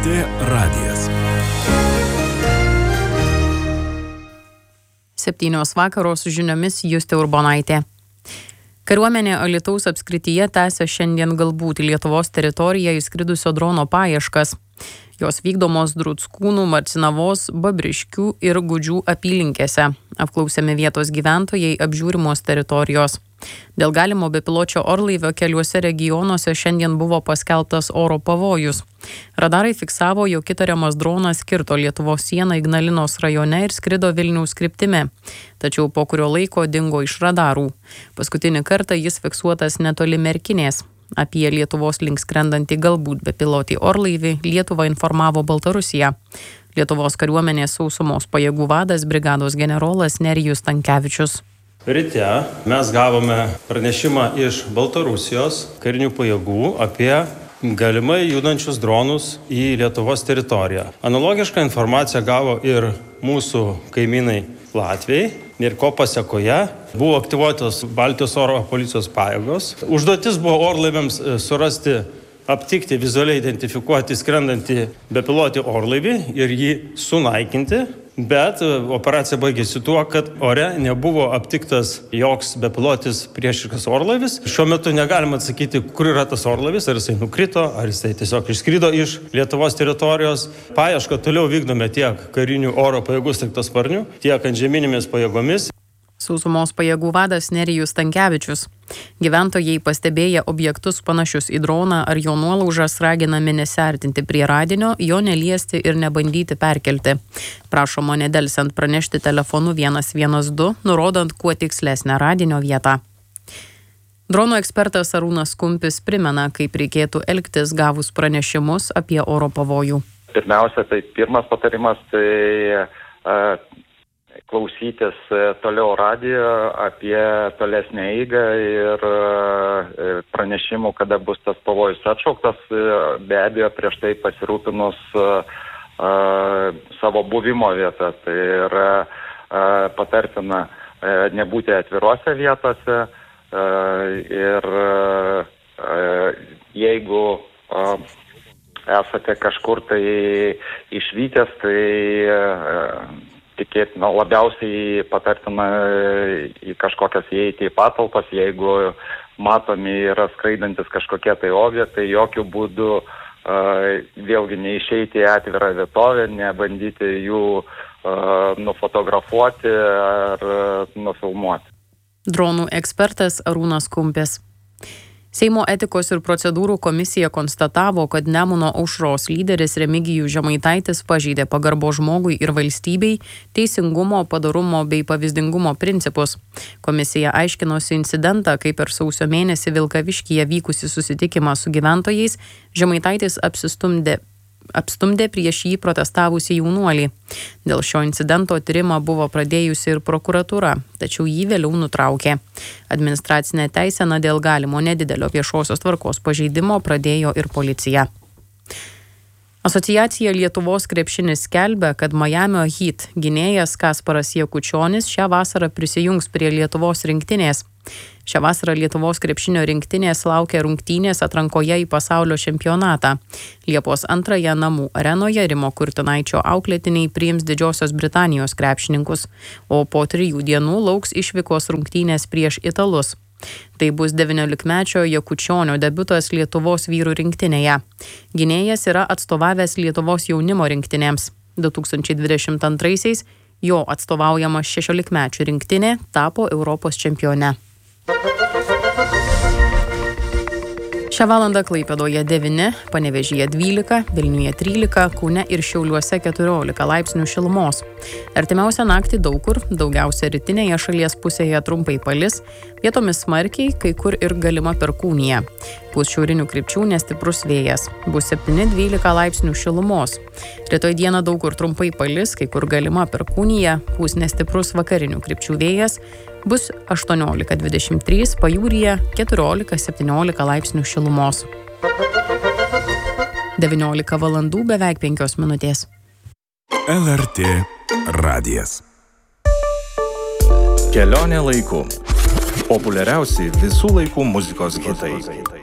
LRT radijas. 7 vakaro su žiniomis Justė Urbonaitė. Kariuomenė Alytaus apskrityje tęsia šiandien galbūt Lietuvos teritoriją įskridusio drono paieškas. Jos vykdomos Drutskūnų, Marcinavos, Babriškių ir Gudžių apylinkėse. Apklausiami vietos gyventojai, apžiūrimos teritorijos. Dėl galimo bepiločio orlaivio keliuose regionuose šiandien buvo paskelbtas oro pavojus. Radarai fiksavo, jog įtariamas dronas kirto Lietuvos sieną Ignalinos rajone ir skrido Vilniaus kryptimi. Tačiau po kurio laiko dingo iš radarų. Paskutinį kartą jis fiksuotas netoli Merkinės. Apie Lietuvos link skrendantį galbūt bepilotį orlaivį Lietuvą informavo Baltarusija. Lietuvos kariuomenės sausumos pajėgų vadas brigados generolas Nerijus Stankevičius. Ryte mes gavome pranešimą iš Baltarusijos karinių pajėgų apie galimai judančius dronus į Lietuvos teritoriją. Analogišką informaciją gavo ir mūsų kaimynai Latvijai ir ko pasekoje buvo aktyvuotos Baltijos oro policijos pajėgos. Užduotis buvo orlaiviams surasti, aptikti, vizualiai identifikuoti skrendantį bepilotį orlaivį ir jį sunaikinti. Bet operacija baigėsi tuo, kad ore nebuvo aptiktas joks bepilotis priešiškas orlaivis. Šiuo metu negalima atsakyti, kur yra tas orlaivis, ar jisai nukrito, ar jisai tiesiog išskrido iš Lietuvos teritorijos. Paiešką toliau vykdome tiek karinių oro pajėgų sraigtasparnių, tiek antžeminėmis pajėgomis. Sausumos pajėgų vadas Nerijus Stankevičius. Gyventojai pastebėję objektus panašius į droną ar jo nuolaužas raginami nesiartinti prie radinio, jo neliesti ir nebandyti perkelti. Prašoma nedelsiant pranešti telefonu 112, nurodant kuo tikslesnę radinio vietą. Dronų ekspertas Arūnas Kumpis primena, kaip reikėtų elgtis gavus pranešimus apie oro pavojų. Pirmiausia, tai pirmas patarimas, tai klausytis toliau radijo apie tolesnę eigą ir pranešimų, kada bus tas pavojus atšauktas, be abejo prieš tai pasirūpinus savo buvimo vietą. Tai yra patartina nebūti atvirose vietose ir jeigu esate kažkur tai išvykęs, tai tikėtina labiausiai patartina į kažkokias įeiti į patalpas, jeigu matomi yra skraidantis kažkokie tai objektai, jokių būdų vėlgi neišeiti į atvirą vietovę, nebandyti jų nufotografuoti ar nufilmuoti. Dronų ekspertas Arūnas Kumpis. Seimo etikos ir procedūrų komisija konstatavo, kad Nemuno aušros lyderis Remigijus Žemaitaitis pažeidė pagarbos žmogui ir valstybei, teisingumo, padorumo bei pavyzdingumo principus. Komisija aiškinosi incidentą, kai per sausio mėnesį Vilkaviškyje vykusi susitikimą su gyventojais Žemaitaitis apstumdė prieš jį protestavusi jaunuolį. Dėl šio incidento tyrimą buvo pradėjusi ir prokuratūra, tačiau jį vėliau nutraukė. Administracinę teiseną dėl galimo nedidelio viešosios tvarkos pažeidimo pradėjo ir policija. Asociacija Lietuvos krepšinis skelbia, kad Miamio Heat gynėjas Kasparas Jakučionis šią vasarą prisijungs prie Lietuvos rinktinės. Šią vasarą Lietuvos krepšinio rinktinės laukia rungtynės atrankoje į pasaulio čempionatą. Liepos 2 namų arenoje Rimo Kurtinaičio auklėtiniai priims Didžiosios Britanijos krepšininkus, o po 3 dienų lauks išvykos rungtynės prieš italus. Tai bus 19-mečio Jakučionio debiutas Lietuvos vyrų rinktinėje. Gynėjas yra atstovavęs Lietuvos jaunimo rinktinėms. 2022-aisiais jo atstovaujama 16-mečių rinktinė tapo Europos čempione. Šią valandą Klaipėdoje 9, Panevėžyje 12, Vilniuje 13, Kaune ir Šiauliuose 14 laipsnių šilumos. Artimiausią naktį daug kur, daugiausia rytinėje šalies pusėje trumpai palis, vietomis smarkiai, kai kur ir galima perkūnija. Pūs šiaurinių krypčių nestiprus vėjas, bus 7-12 laipsnių šilumos. Rytoj dieną daug kur trumpai palis, kai kur galima perkūnija, pūs nestiprus vakarinių krypčių vėjas, bus 18-23, pajūryje 14-17 laipsnių šilumos. 19 valandų beveik 5 minutės. LRT radijas. Kelionė laiku. Populiariausi visų laikų muzikos hitai.